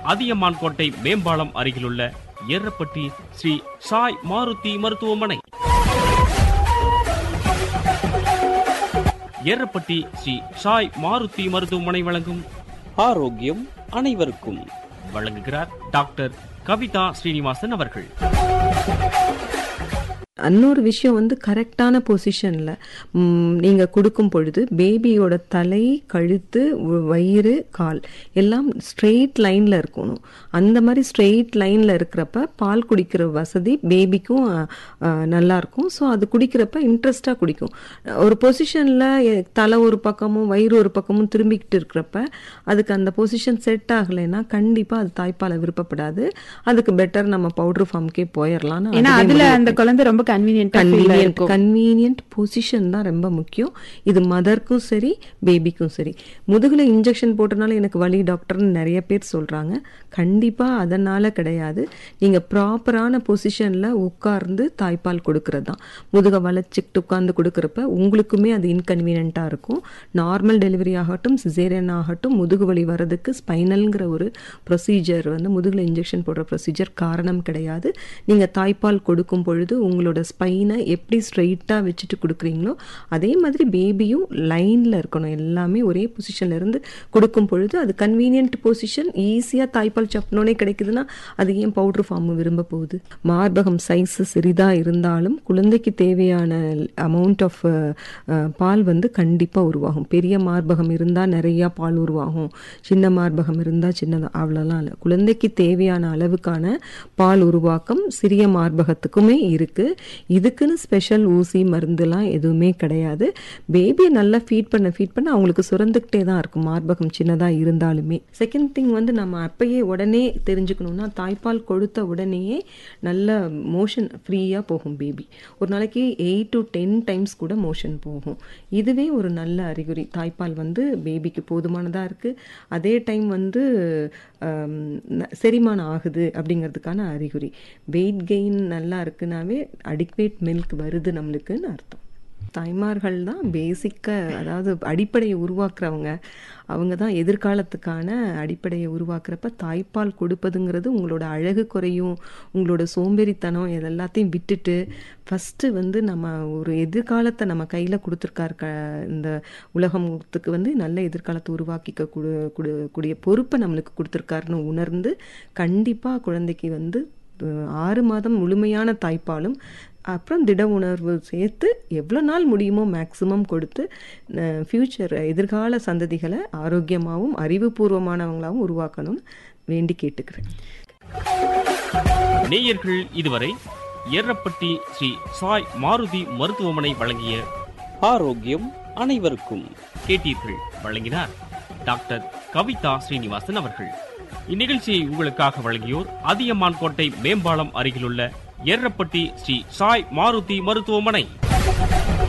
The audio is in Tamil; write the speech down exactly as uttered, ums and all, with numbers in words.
அதியமான் கோட்டை மேம்பாலம் அருகிலுள்ள ஏரப்பட்டி ஸ்ரீ சாய் மாருதி மருத்துவமனை. ஏரப்பட்டி ஸ்ரீ சாய் மாருதி மருத்துவமனை வழங்கும் ஆரோக்கியம் அனைவருக்கும். வழங்குகிறார் டாக்டர் கவிதா ஸ்ரீனிவாசன் அவர்கள். இன்னொரு விஷயம் வந்து கரெக்டான பொசிஷனில் நீங்கள் கொடுக்கும் பொழுது பேபியோட தலை, கழுத்து, வயிறு, கால் எல்லாம் ஸ்ட்ரெயிட் லைனில் இருக்கணும். அந்த மாதிரி ஸ்ட்ரெயிட் லைனில் இருக்கிறப்ப பால் குடிக்கிற வசதி பேபிக்கும் நல்லாயிருக்கும். ஸோ அது குடிக்கிறப்ப இன்ட்ரெஸ்டாக குடிக்கும். ஒரு பொசிஷனில் தலை ஒரு பக்கமும் வயிறு ஒரு பக்கமும் திரும்பிக்கிட்டு இருக்கிறப்ப அதுக்கு அந்த பொசிஷன் செட் ஆகலைன்னா கண்டிப்பாக அது தாய்ப்பாலை விருப்பப்படாது. அதுக்கு பெட்டர் நம்ம பவுடர் ஃபார்முக்கே போயிடலாம். ஏன்னா அதில் அந்த குழந்தை ரொம்ப கன்வீனியன்ட் பொசிஷன் தான் ரொம்ப முக்கியம். இது மதருக்கும் சரி பேபிக்கும் சரி. முதுகுல இன்ஜெக்ஷன் போட்டனால எனக்கு வலி டாக்டர்னு நிறைய பேர் சொல்றாங்க. கண்டிப்பா அதனால கிடையாது. நீங்க ப்ராப்பரான பொசிஷன்ல உட்கார்ந்து தாய்ப்பால் கொடுக்கறது தான். முதுக வளைச்சிக்கிட்டு உட்கார்ந்து கொடுக்கறப்ப உங்களுக்குமே அது இன்கன்வீனியன்ட்டா இருக்கும். நார்மல் டெலிவரி ஆகட்டும் சிசேரியன் ஆகட்டும் முதுகு வலி வர்றதுக்கு ஸ்பைனல்ங்கிற ஒரு ப்ரொசீஜர் வந்து முதுகுல இன்ஜெக்ஷன் போடுற ப்ரொசீஜர் காரணம் கிடையாது. நீங்க தாய்ப்பால் கொடுக்கும் பொழுது உங்களோட ஸ்பைனை எப்படி ஸ்ட்ரெயிட்டாக வச்சுட்டு கொடுக்குறீங்களோ அதே மாதிரி பேபியும் லைனில் இருக்கணும். எல்லாமே ஒரே பொசிஷனில் இருந்து கொடுக்கும் பொழுது அது கன்வீனியன்ட் பொசிஷன். ஈஸியாக தாய்ப்பால் சப்பனோனே கிடைக்குதுன்னா அது ஏன் பவுடர் ஃபார்ம் விரும்ப போகுது? மார்பகம் சைஸு சிறிதாக இருந்தாலும் குழந்தைக்கு தேவையான அமௌண்ட் ஆஃப் பால் வந்து கண்டிப்பாக உருவாகும். பெரிய மார்பகம் இருந்தால் நிறையா பால் உருவாகும், சின்ன மார்பகம் இருந்தால் சின்னதாக, அவ்வளோலாம் இல்லை. குழந்தைக்கு தேவையான அளவுக்கான பால் உருவாக்கம் சிறிய மார்பகத்துக்குமே இருக்குது. இதுக்குன்னு ஸ்பெஷல் ஊசி மருந்துலாம் எதுவுமே கிடையாது. பேபியை நல்லா ஃபீட் பண்ண ஃபீட் பண்ண அவங்களுக்கு சுரந்துக்கிட்டே தான் இருக்கும் மார்பகம் சின்னதாக இருந்தாலுமே. செகண்ட் திங் வந்து நம்ம அப்பயே உடனே தெரிஞ்சுக்கணும்னா தாய்ப்பால் கொடுத்த உடனேயே நல்ல மோஷன் ஃப்ரீயாக போகும் பேபி. ஒரு நாளைக்கு எயிட் டு டென் டைம்ஸ் கூட மோஷன் போகும். இதுவே ஒரு நல்ல அறிகுறி. தாய்ப்பால் வந்து பேபிக்கு போதுமானதாக இருக்குது, அதே டைம் வந்து செரிமானம் ஆகுது அப்படிங்கிறதுக்கான அறிகுறி. வெயிட் கெயின் நல்லா இருக்குனாவே அடிக்வேட் மில்க் வருது நம்மளுக்குன்னு அர்த்தம். தாய்மார்கள் தான் பேசிக்காக, அதாவது அடிப்படையை உருவாக்குறவங்க. அவங்க தான் எதிர்காலத்துக்கான அடிப்படையை உருவாக்குறப்ப தாய்ப்பால் கொடுப்பதுங்கிறது உங்களோட அழகு குறையும், உங்களோட சோம்பேறித்தனம் இதெல்லாத்தையும் விட்டுட்டு ஃபஸ்ட்டு வந்து நம்ம ஒரு எதிர்காலத்தை நம்ம கையில் கொடுத்துருக்காரு. க இந்த உலகத்துக்கு வந்து நல்ல எதிர்காலத்தை உருவாக்கிக்க கூடு கூடு கூடிய பொறுப்பை நம்மளுக்கு கொடுத்துருக்காருன்னு உணர்ந்து கண்டிப்பாக குழந்தைக்கு வந்து ஆறு மாதம் முழுமையான தாய்ப்பாலும் அப்புறம் திட உணர்வு சேர்த்து எவ்வளோ நாள் முடியுமோ மேக்சிமம் கொடுத்து ஃப்யூச்சர் எதிர்கால சந்ததிகளை ஆரோக்கியமாகவும் அறிவுபூர்வமானவங்களாகவும் உருவாக்கணும்னு வேண்டி கேட்டுக்கிறேன். நேயர்கள் இதுவரை ஏரப்பட்டி ஸ்ரீ சாய் மாருதி மருத்துவமனை வழங்கிய ஆரோக்கியம் அனைவருக்கும் கேட்டீர்கள். வழங்கினார் டாக்டர் கவிதா ஸ்ரீனிவாசன் அவர்கள். இந்நிகழ்ச்சியை உங்களுக்காக வழங்கியோர் அதியமான் கோட்டை மேம்பாலம் அருகிலுள்ள ஏரப்பட்டி ஸ்ரீ சாய் மாருதி மருத்துவமனை.